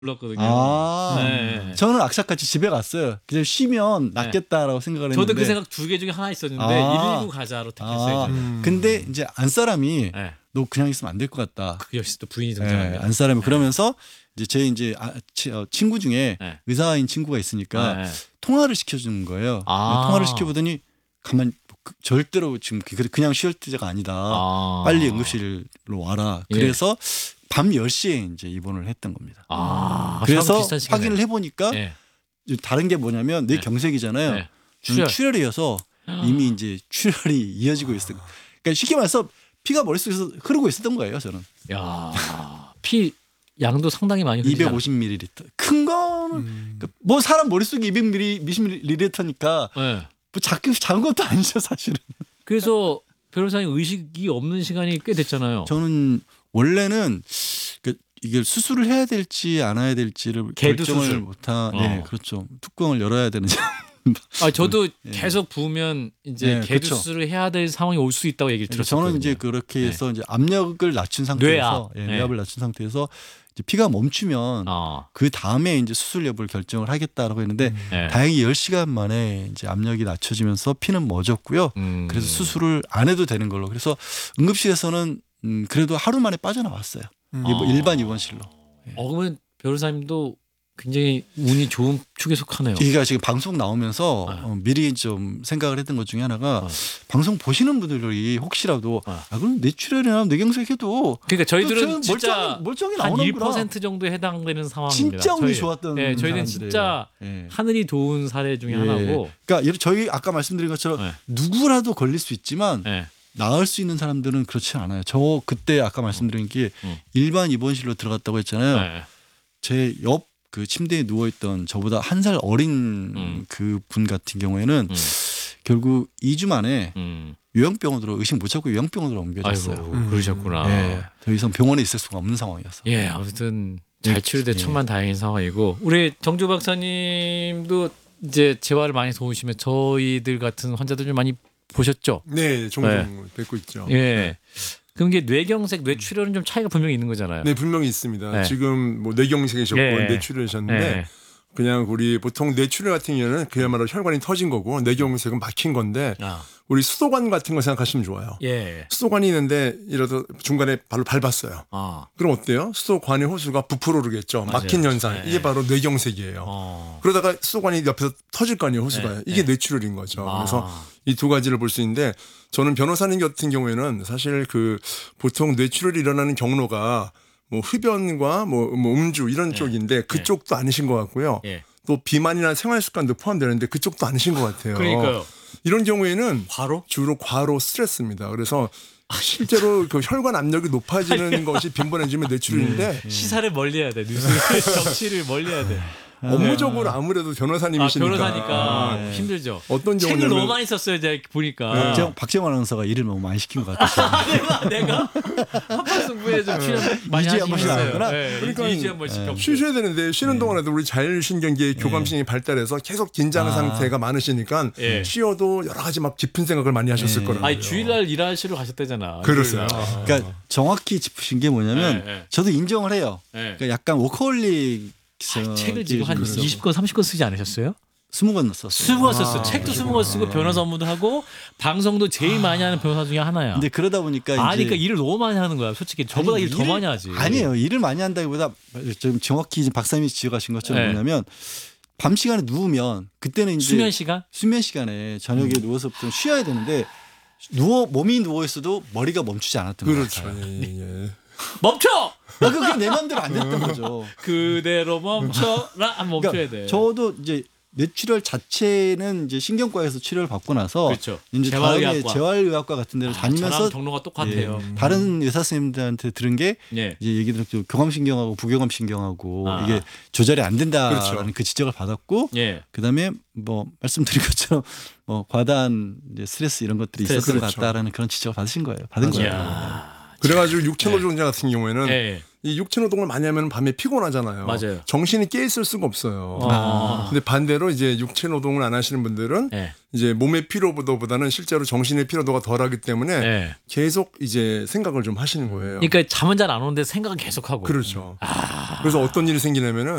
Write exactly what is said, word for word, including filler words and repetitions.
불렀거든요. 아, 네. 저는 악착같이 집에 갔어요. 그냥 쉬면 낫겠다라고 네. 생각을 했는데. 저도 그 생각 두 개 중에 하나 있었는데 아. 일일구 가자로 택했어요. 아, 음. 근데 이제 안 사람이 네. 너 그냥 있으면 안 될 것 같다. 그 역시 또 부인이 네, 등장합니다. 안 사람이 그러면서 이제 제 이제 아, 치, 어, 친구 중에 네. 의사인 친구가 있으니까 네. 통화를 시켜주는 거예요. 아. 통화를 시켜보더니 가만 그, 절대로 지금 그- 그냥 쉴 때가 아니다. 아. 빨리 응급실로 와라. 예. 그래서 밤 열 시에 이제 입원을 했던 겁니다. 아, 그래서 비슷한 시기네. 확인을 해보니까 네. 다른 게 뭐냐면 내 네. 경색이잖아요. 네. 출혈. 출혈. 출혈이어서 이미 이제 출혈이 이어지고 있어요. 그러니까 쉽게 말해서 피가 머릿속에서 흐르고 있었던 거예요. 저는. 야, 피 양도 상당히 많이 흘리지 이백오십 밀리리터. 큰 거는 음. 그뭐 사람 머릿속에 이백 밀리리터니까 않아요? 네. 뭐 작은 작은 것도 아니죠 사실은. 그래서 변호사님 의식이 없는 시간이 꽤 됐잖아요. 저는 원래는 그 이게 수술을 해야 될지 안 해야 될지를 개도 결정을 수술. 못한. 어. 네, 그렇죠. 뚜껑을 열어야 되는지. 아, 저도 네. 계속 부으면 이제 네, 개두수를 해야 될 상황이 올 수 있다고 얘기를 들었어요. 저는 이제 그렇게 해서 이제 압력을 낮춘 상태에서 뇌압. 예, 네. 뇌압을 낮춘 상태에서 이제 피가 멈추면 아, 그 다음에 이제 수술 여부를 결정을 하겠다라고 했는데 네. 다행히 열 시간 만에 이제 압력이 낮춰지면서 피는 멎었고요. 음. 그래서 수술을 안 해도 되는 걸로. 그래서 응급실에서는 음 그래도 하루 만에 빠져나왔어요. 음. 이게 뭐 아. 일반 입원실로. 어, 그러면 변호사님도 굉장히 운이 좋은 축에 속하네요. 제가 지금 방송 나오면서 아. 어, 미리 좀 생각을 했던 것 중에 하나가 아. 방송 보시는 분들이 혹시라도 아. 아 그럼 뇌출혈이나 뇌경색해도 그러니까 저희들은 저는 진짜 멀쩡히, 멀쩡히 한 일 나오는구나. 퍼센트 정도에 해당되는 상황입니다. 진짜 운이 저희- 좋았던 네, 저희는 사람들이에요. 진짜 예. 하늘이 도운 사례 중에 예. 하나고. 그러니까 예를- 저희 아까 말씀드린 것처럼 네. 누구라도 걸릴 수 있지만 네. 나을 수 있는 사람들은 그렇지 않아요. 저 그때 아까 말씀드린 게 음. 일반 입원실로 들어갔다고 했잖아요. 네. 제 옆 그 침대에 누워 있던 저보다 한 살 어린 음. 그 분 같은 경우에는 음. 결국 이 주 만에 음. 요양병원으로 의식 못 찾고 요양병원으로 옮겨졌어요. 아이고, 음. 그러셨구나. 예, 더 이상 병원에 있을 수가 없는 상황이었어. 예, 아무튼 잘 치료돼 예. 천만 다행인 상황이고 우리 정조 박사님도 이제 재활을 많이 도우시면 저희들 같은 환자들 좀 많이 보셨죠? 네, 종종 뵙고 있죠. 예. 그럼 이게 뇌경색, 뇌출혈은 좀 차이가 분명히 있는 거잖아요. 네, 분명히 있습니다. 네. 지금 뭐 뇌경색이셨고 예. 뇌출혈이셨는데 예. 그냥 우리 보통 뇌출혈 같은 경우는 그야말로 혈관이 터진 거고 뇌경색은 막힌 건데 아, 우리 수도관 같은 거 생각하시면 좋아요. 예. 수도관이 있는데 이라도 중간에 발로 밟았어요. 아, 그럼 어때요? 수도관의 호수가 부풀어 오르겠죠. 맞아요. 막힌 현상. 네. 이게 바로 뇌경색이에요. 어. 그러다가 수도관이 옆에서 터질 거 아니에요, 호수가. 네. 이게 네. 뇌출혈인 거죠. 아. 그래서 이 두 가지를 볼 수 있는데 저는 변호사님 같은 경우에는 사실 그 보통 뇌출혈이 일어나는 경로가 뭐 흡연과 뭐, 뭐 음주 이런 네. 쪽인데 그쪽도 아니신 것 같고요. 예. 또 비만이나 생활 습관도 포함되는데 그쪽도 아니신 것 같아요. 그러니까요. 이런 경우에는 바로 주로 과로 스트레스입니다. 그래서 실제로 그 혈관 압력이 높아지는 것이 빈번해지면 뇌출혈인데 시사를 멀리해야 돼. 뉴스 정치를 멀리해야 돼. 업무적으로 아무래도 아, 변호사님이시니까 변호사니까 네. 힘들죠. 어떤 책을 경우는 너무 많이 썼어요, 제가 보니까. 박재영, 박재영 아나운서가 일을 너무 많이 시킨 것 같아요. 내가 내가 한판승부에 좀 출연 많이 이주에 한 하시긴 번씩 했어요. 나오는구나. 네, 그러니까 이주에 한 번씩 병. 쉬셔야 되는데 쉬는 동안에도 우리 자율신경계의 교감신경이 발달해서 계속 긴장 아. 상태가 많으시니까 예. 쉬어도 여러 가지 막 깊은 생각을 많이 하셨을 예. 거라고요. 아니 주일날 일하시러 가셨다잖아. 그렇어요. 주일날. 그러니까 정확히 짚으신 게 뭐냐면 네, 네. 저도 인정을 해요. 네. 그러니까 약간 워커홀릭 아, 책을 지금 한 그렇죠. 이십 권, 삼십 권 쓰지 않으셨어요? 스무 권 썼어요. 스무 권 썼어. 아, 책도 스무 그러시구나. 권 쓰고 변호사 업무도 하고 방송도 제일 많이 하는 변호사 중에 하나야. 근데 그러다 보니까 아, 이제 그러니까 일을 너무 많이 하는 거야. 솔직히 저보다 아니, 일 더 일을- 많이 하지. 아니에요. 일을 많이 한다기보다 좀 정확히 지금 박사님이 지적하신 것처럼 네. 뭐냐면 밤 시간에 누우면 그때는 이제 수면 시간? 수면 시간에 저녁에 누워서 좀 쉬어야 되는데 누워 몸이 누워 있어도 머리가 멈추지 않았던 거예요. 그렇죠. 예, 예. 멈춰! 아, 그게 내 마음대로 안 됐던 거죠. 그대로 멈춰라. 안 멈춰야 그러니까 돼. 저도 이제 뇌출혈 자체는 이제 신경과에서 치료를 받고 나서 그렇죠. 이제 다음에 재활의학과. 재활의학과 같은 데를 아, 다니면서 저랑 경로가 똑같아요. 예, 다른 의사 선생님들한테 들은 게 예. 이제 얘기 들었죠. 교감신경하고 부교감신경하고 아. 이게 조절이 안 된다라는 그렇죠. 그 지적을 받았고 예. 그다음에 뭐 말씀드린 것처럼 뭐 과다한 이제 스트레스 이런 것들이 스트레스, 있었던 것 그렇죠. 같다라는 그런 지적을 받으신 거예요. 받은 맞아요. 거예요. 이야, 그래가지고 육체 노동자 같은 경우에는 예. 이 육체 노동을 많이 하면 밤에 피곤하잖아요. 맞아요. 정신이 깨 있을 수가 없어요. 아. 근데 반대로 이제 육체 노동을 안 하시는 분들은 예. 이제 몸의 피로보다는 실제로 정신의 피로도가 덜하기 때문에 예. 계속 이제 생각을 좀 하시는 거예요. 그러니까 잠은 잘 안 오는데 생각은 계속하고. 그렇죠. 그래서 어떤 일이 생기냐면은